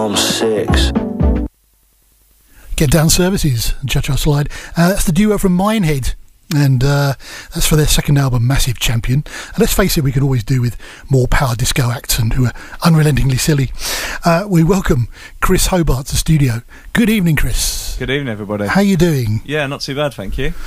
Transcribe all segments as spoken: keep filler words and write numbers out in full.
I'm six. Get Down Services, Cha-Cha Slide. Uh, that's the duo from Minehead, and uh, that's for their second album, Massive Champion. And let's face it, we could always do with more power disco acts and who are unrelentingly silly. Uh, we welcome Chris Hobart to the studio. Good evening, Chris. Good evening, everybody. How are you doing? Yeah, not too bad, thank you.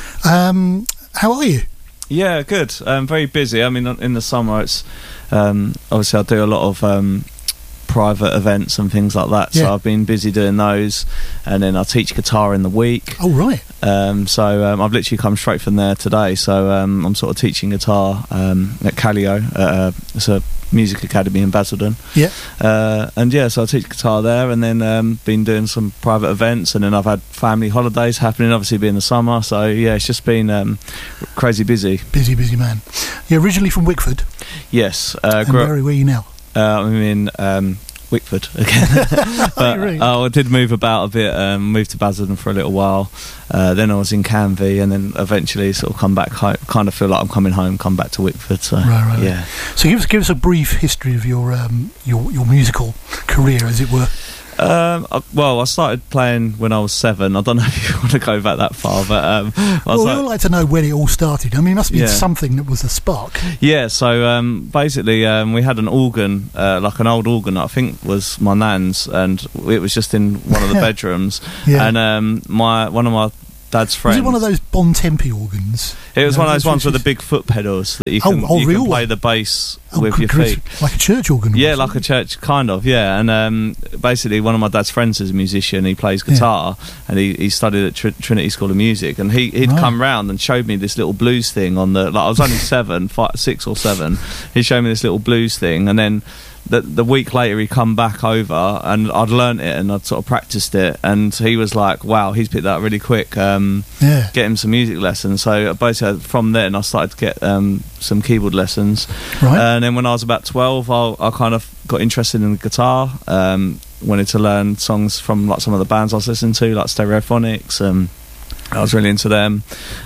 Um, how are you? Yeah, good. Um, very busy. I mean, in the summer, it's um, obviously I do a lot of um, private events and things like that. Yeah. So I've been busy doing those, and then I teach guitar in the week. Oh, right. Um, so um, I've literally come straight from there today. So um, I'm sort of teaching guitar um, at Callio. Uh, it's a music academy in Basildon. Yeah. Uh, and yeah, so I teach guitar there, and then um, been doing some private events, and then I've had family holidays happening, obviously being the summer. So yeah, it's just been um, crazy busy. Busy, busy man. You're originally from Wickford. Yes. Uh, and where, where are you now? Uh, I'm in um, Wickford again. But really? I did move about a bit, um, moved to Basildon for a little while. Uh, then I was in Canvey, and then eventually sort of come back home. Kind of feel like I'm coming home, come back to Wickford. So, right, right, yeah. Right. So give us give us a brief history of your um, your your musical career, as it were. Um, I, well, I started playing when I was seven. I don't know if you want to go back that far, but um, I was well, like, we would like to know when it all started. I mean, it must be Yeah. something that was a spark. Yeah, so um, basically um, we had an organ, uh, like an old organ that I think was my nan's, and it was just in one of the bedrooms. Yeah. And um, my one of my dad's friends... Was it one of those Bontempi organs? It was You know, one of those ones with the which big foot pedals that you Oh, can, oh, you real can play one? the bass Oh, with your Chris, feet. like a church organ. Yeah, was like it? a church, kind of, yeah. And um, basically, one of my dad's friends is a musician. He plays guitar, and he, he studied at Tr- Trinity School of Music. And he, he'd Right. come round and showed me this little blues thing on the... Like, I was only seven, five, six or seven. He showed me this little blues thing, and then... The, the week later he come back over and I'd learnt it and I'd sort of practiced it, and he was like, wow, he's picked that up really quick, um, Yeah. get him some music lessons. So basically from then I started to get um, some keyboard lessons. Right. And then when I was about twelve I, I kind of got interested in the guitar, um, wanted to learn songs from like some of the bands I was listening to, like Stereophonics. um, I was really into them,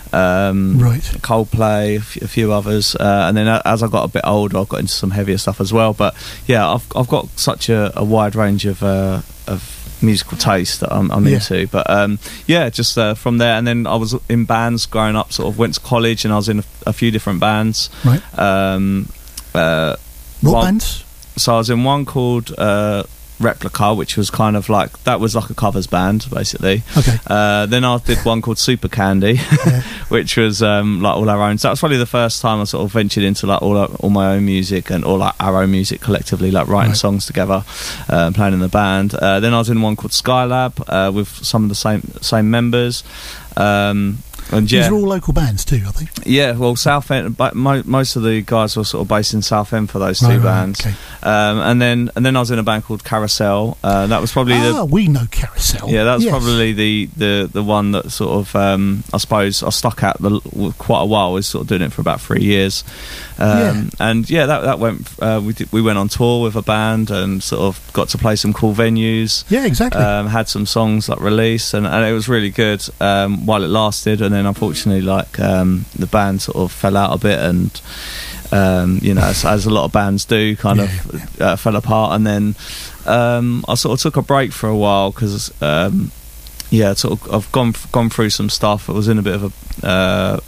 um, Right. Coldplay, a few, a few others, uh, and then as I got a bit older, I got into some heavier stuff as well. But yeah, I've I've got such a, a wide range of uh, of musical taste that I'm, I'm Yeah. into. But um, yeah, just uh, from there, and then I was in bands growing up. Sort of went to college, and I was in a, a few different bands. Right. Um, uh, What one- bands? So I was in one called uh, Replica, which was kind of like, that was like a covers band basically. Okay. Uh, then I did one called Super Candy, Yeah. which was um, like all our own. So that was probably the first time I sort of ventured into like all our, all my own music and all like our own music collectively, like writing Right. songs together, uh, playing in the band. Uh, then I was in one called Skylab uh, with some of the same same members. Um, and yeah, These are all local bands too, I think. yeah, well, Southend. But mo- most of the guys were sort of based in Southend for those two Right, right, bands. okay. Um, and then and then I was in a band called Carousel. Uh, that was probably Ah, the we know Carousel. yeah, that was Yes. probably the, the, the one that sort of um, I suppose I stuck out the, quite a while. I was sort of doing it for about three years, um, Yeah. and yeah, that that went. Uh, we did, we went on tour with a band and sort of got to play some cool venues. Yeah, exactly. Um, had some songs like released, and, and it was really good um, while it lasted. And then unfortunately, like um, the band sort of fell out a bit, and um, you know, as, as a lot of bands do, kind Yeah, of uh, fell apart. And then um, I sort of took a break for a while because um, yeah, sort of I've gone gone through some stuff. I was in a bit of a uh,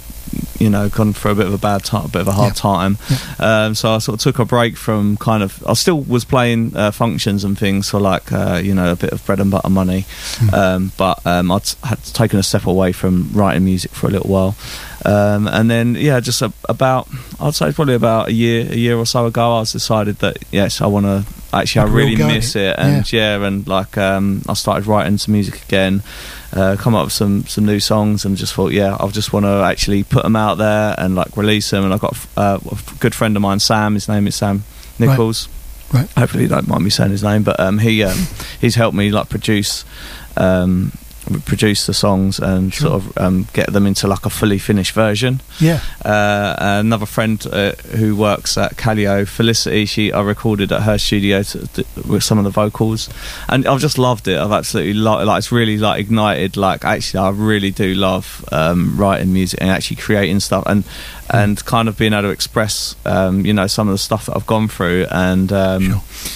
you know, gone through a bit of a bad time, a bit of a hard Yeah. time. Yeah. Um, so I sort of took a break from kind of. I still was playing uh, functions and things for like uh, you know, a bit of bread and butter money, Mm. um, but um, I'd had taken a step away from writing music for a little while, um, and then yeah, just a, about I'd say probably about a year, a year or so ago, I was decided that yes, I want to. Actually, Like I a real really go at miss it. it, and yeah, and like um, I started writing some music again. Uh, come up with some some new songs, and just thought, yeah, I just want to actually put them out there and like release them. And I've got uh, a good friend of mine, Sam. His name is Sam Nichols. Right. Hopefully, you don't mind me saying his name, but um, he um, he's helped me like produce. Um, produce the songs and Sure. sort of um, get them into like a fully finished version. Yeah. Uh, another friend uh, who works at Callio, Felicity, she I recorded at her studio to, to, with some of the vocals, and I've just loved it. I've absolutely lo- like it's really like ignited. Like actually, I really do love um, writing music and actually creating stuff, and and kind of being able to express, um, you know, some of the stuff that I've gone through, and um, Sure.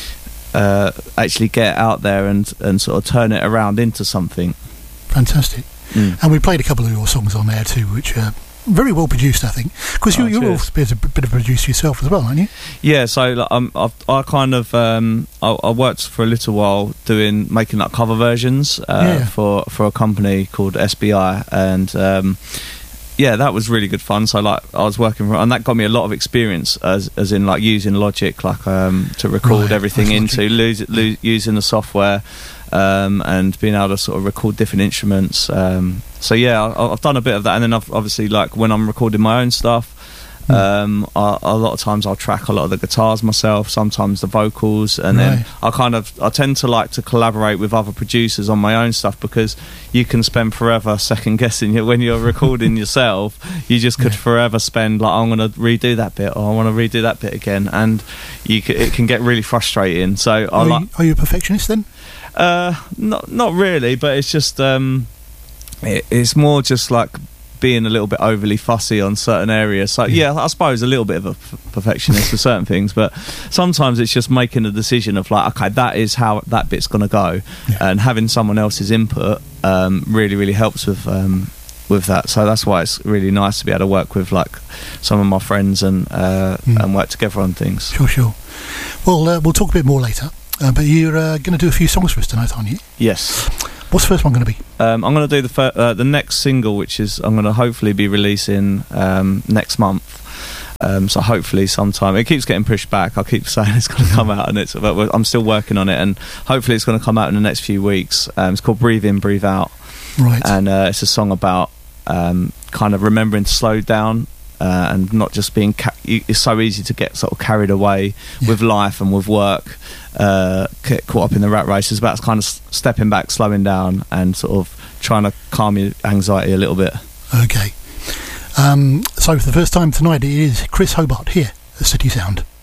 uh, actually get it out there and and sort of turn it around into something. Fantastic. Mm. And we played a couple of your songs on there too, which are very well produced, I think. Because you, oh, you're also a bit, a bit of a producer yourself as well, aren't you? Yeah, so like, um, I've, I kind of um, I, I worked for a little while doing making like cover versions uh, yeah. for for a company called S B I, and um, yeah, that was really good fun. So like I was working for, and that got me a lot of experience as as in like using Logic, like um, to record right, everything into, lose, lose, using the software. Um, and being able to sort of record different instruments. Um, so yeah, I, I've done a bit of that, and then I've obviously like when I'm recording my own stuff, mm. um, I, a lot of times I'll track a lot of the guitars myself, sometimes the vocals, and right. then I kind of I tend to like to collaborate with other producers on my own stuff, because you can spend forever second guessing it when you're recording yourself. You just could yeah. forever spend like, I'm going to redo that bit, or I want to redo that bit again, and you c- it can get really frustrating. So I are, like. You, are you a perfectionist then? Uh, not not really, but it's just um, it, it's more just like being a little bit overly fussy on certain areas. So yeah, I suppose a little bit of a f- perfectionist for certain things, but sometimes it's just making a decision of like, okay, that is how that bit's going to go, yeah. and having someone else's input um, really really helps with um, with that. So that's why it's really nice to be able to work with like some of my friends and uh, mm. and work together on things. Sure, sure. Well, uh, we'll talk a bit more later. Uh, but you're uh, going to do a few songs for us tonight, aren't you? Yes. What's the first one going to be? Um, I'm going to do the fir- uh, the next single, which is I'm going to hopefully be releasing um, next month. Um, so hopefully sometime. It keeps getting pushed back. I keep saying it's going to come out, and it's. But I'm still working on it, and hopefully it's going to come out in the next few weeks. Um, it's called Breathe In, Breathe Out. Right. And uh, it's a song about um, kind of remembering to slow down. Uh, and not just being ca- it's so easy to get sort of carried away yeah. with life and with work, uh, get caught up in the rat race. It's about kind of stepping back, slowing down, and sort of trying to calm your anxiety a little bit. Okay. Um, so for the first time tonight, it is Chris Hobart here at City Sound.